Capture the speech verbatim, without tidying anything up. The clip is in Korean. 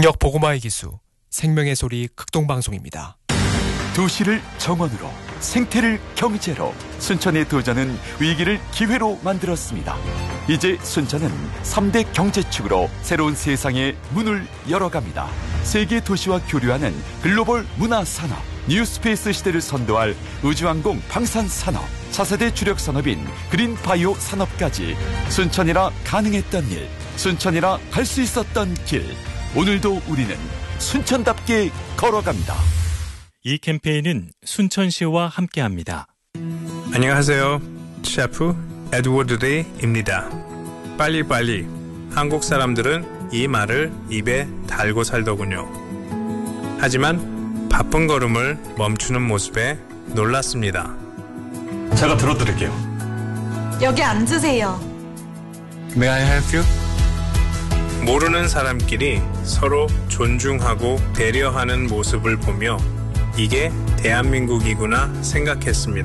능력 보고마의 기수 생명의 소리 극동방송입니다. 도시를 정원으로, 생태를 경제로, 순천의 도전은 위기를 기회로 만들었습니다. 이제 순천은 삼 대 경제축으로 새로운 세상의 문을 열어갑니다. 세계 도시와 교류하는 글로벌 문화산업, 뉴스페이스 시대를 선도할 우주항공 방산산업, 차세대 주력 산업인 그린바이오 산업까지 순천이라 가능했던 일, 순천이라 갈 수 있었던 길. 오늘도 우리는 순천답게 걸어갑니다. 이 캠페인은 순천시와 함께합니다. 안녕하세요. 셰프 에드워드 데이입니다. 빨리빨리. 한국 사람들은 이 말을 입에 달고 살더군요. 하지만 바쁜 걸음을 멈추는 모습에 놀랐습니다. 제가 들어드릴게요. 여기 앉으세요. May I help you? 모르는 사람끼리 서로 존중하고 배려하는 모습을 보며 이게 대한민국이구나 생각했습니다.